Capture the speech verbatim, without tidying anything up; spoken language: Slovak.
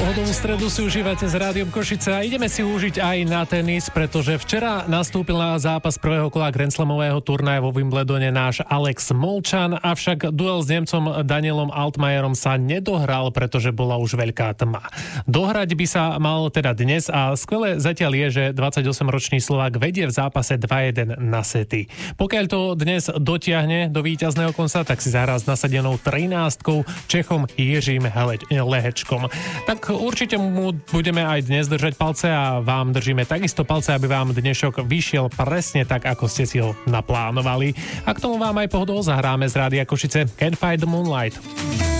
Pohodovú stredu si užívate s Rádiom Košice a ideme si užiť aj na tenis, pretože včera nastúpil na zápas prvého kola Grand Slamového turnaja vo Wimbledone náš Alex Molčan, avšak duel s Nemcom Danielom Altmaierom sa nedohral, pretože bola už veľká tma. Dohrať by sa mal teda dnes a skvelé zatiaľ je, že dvadsaťosemročný Slovák vedie v zápase dva jeden na sety. Pokiaľ to dnes dotiahne do víťazného konca, tak si zahrá s nasadenou trinástkou Čechom Jiřím Lehečkom. Tak určite mu budeme aj dnes držať palce a vám držíme takisto palce, aby vám dnešok vyšiel presne tak, ako ste si ho naplánovali. A k tomu vám aj pohodovo zahráme z Rádia Košice Can't Fight the Moonlight.